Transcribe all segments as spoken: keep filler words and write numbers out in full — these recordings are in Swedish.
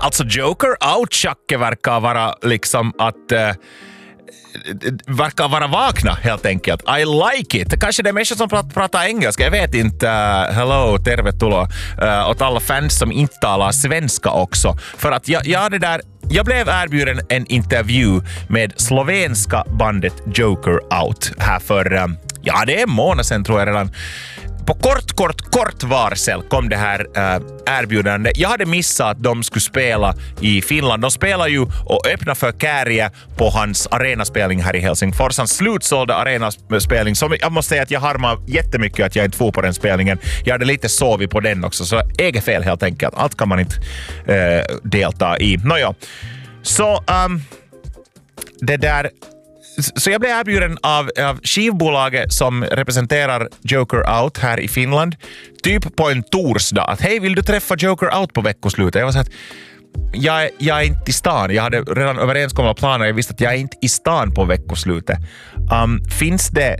Alltså Joker Out Chuck verkar vara liksom att... Uh, verkar vara vakna helt enkelt. I like it. Kanske det är människor som pratar, pratar engelska. Jag vet inte. Uh, hello, tervetuloa. Uh, åt alla fans som inte talar svenska också. För att jag, jag, det där, jag blev erbjuden en intervju med slovenska bandet Joker Out här för, um, ja det är en månad sedan tror jag redan. På kort, kort, kort varsel kom det här äh, erbjudande. Jag hade missat att de skulle spela i Finland. De spelar ju och öppnar för Kääriä på hans arenaspelning här i Helsingfors. Hans slutsålda arenaspelning. Som jag måste säga att jag harmar jättemycket att jag inte får på den spelningen. Jag hade lite sovit på den också. Så eget fel helt enkelt. Allt kan man inte äh, delta i. Nåja. Så um, det där... Så jag blev erbjuden av, av skivbolaget som representerar Joker Out här i Finland typ på en torsdag att hej, vill du träffa Joker Out på veckoslutet? Jag var så att jag, jag är inte i stan. Jag hade redan överenskomna planer. Jag visste att jag är inte i stan på veckoslutet. Um, finns det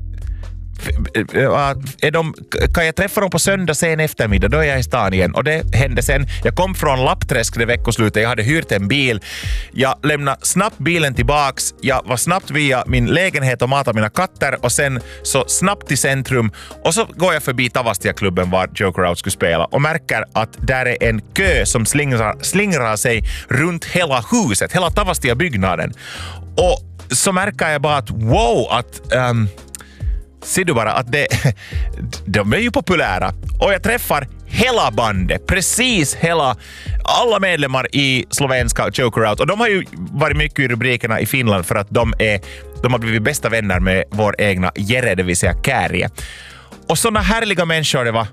Är de, kan jag träffa dem på söndag sen eftermiddag, då är jag i stan igen. Och det hände sen. Jag kom från Lappträsk det veckoslutet. Jag hade hyrt en bil. Jag lämnade snabbt bilen tillbaks. Jag var snabbt via min lägenhet och matade mina katter. Och sen så snabbt till centrum. Och så går jag förbi Tavastia-klubben var Joker Out skulle spela. Och märker att där är en kö som slingrar, slingrar sig runt hela huset. Hela Tavastia-byggnaden. Och så märker jag bara att wow, att... Um, ser du bara att det, de är ju populära. Och jag träffar hela bandet. Precis hela, alla medlemmar i slovenska Joker Out. Och de har ju varit mycket i rubrikerna i Finland för att de, är, de har blivit bästa vänner med vår egna Jere, det vill säga Kääriä. Och såna härliga människor det var.